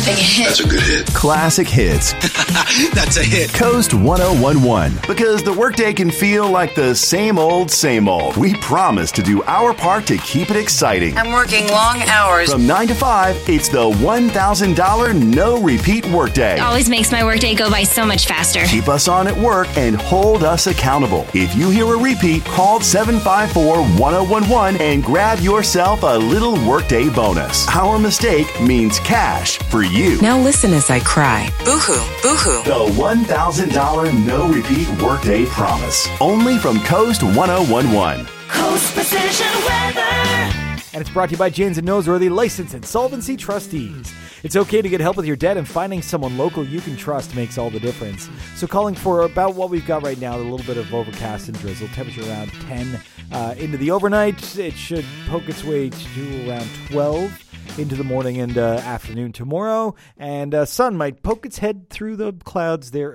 Big hit. That's a good hit. Classic hits. That's a hit. Coast 1011. Because the workday can feel like the same old, same old. We promise to do our part to keep it exciting. I'm working long hours. From 9 to 5, it's the $1,000 no repeat workday. Always makes my workday go by so much faster. Keep us on at work and hold us accountable. If you hear a repeat, call 754-1011 and grab yourself a little workday bonus. Our mistake means cash for you. Now listen as I cry. Boo-hoo, boo-hoo. The $1,000 no repeat workday promise. Only from Coast 1011. Coast Precision Weather. And it's brought to you by James & Noseworthy, licensed insolvency trustees. It's okay to get help with your debt, and finding someone local you can trust makes all the difference. So calling for about what we've got right now, a little bit of overcast and drizzle, temperature around 10 into the overnight. It should poke its way to around 12 into the morning and afternoon tomorrow, and sun might poke its head through the clouds there